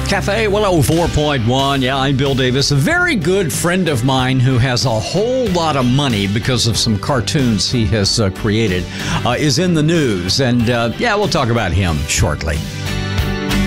Cafe 104.1. Yeah, I'm Bill Davis. A very good friend of mine who has a whole lot of money because of some cartoons he has created is in the news. And yeah, we'll talk about him shortly.